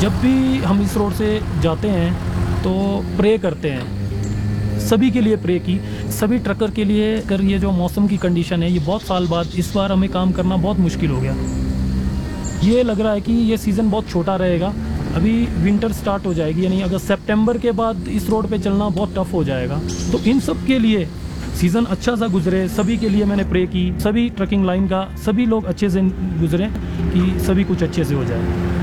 जब भी हम इस रोड से जाते हैं तो प्रे करते हैं, सभी के लिए प्रे की, सभी ट्रकर के लिए। अगर ये जो मौसम की कंडीशन है, ये बहुत साल बाद इस बार हमें काम करना बहुत मुश्किल हो गया। ये लग रहा है कि ये सीज़न बहुत छोटा रहेगा। अभी विंटर स्टार्ट हो जाएगी, यानी अगर सितंबर के बाद इस रोड पे चलना बहुत टफ हो जाएगा। तो इन सब के लिए सीज़न अच्छा सा गुजरे, सभी के लिए मैंने प्रे की, सभी ट्रकिंग लाइन का सभी लोग अच्छे से गुजरें कि सभी कुछ अच्छे से हो जाए।